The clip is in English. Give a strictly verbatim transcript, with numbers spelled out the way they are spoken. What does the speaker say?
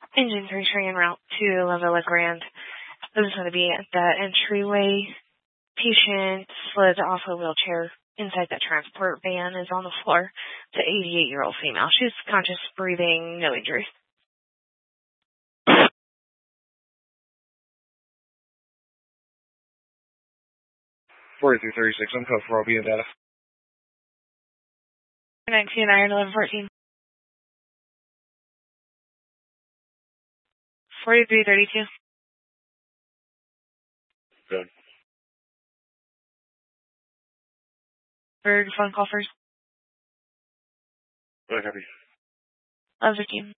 Engine three train en route to La Villa Grande. This is going to be at the entryway. Patient slid off a wheelchair inside that transport van, is on the floor. It's an eighty-eight-year-old female. She's conscious, breathing, no injuries. forty-three thirty-six, I'm code for O B and data. nine two nine eleven fourteen. forty-three thirty-two. Good. Bird phone call first. Very happy. eleven fifteen.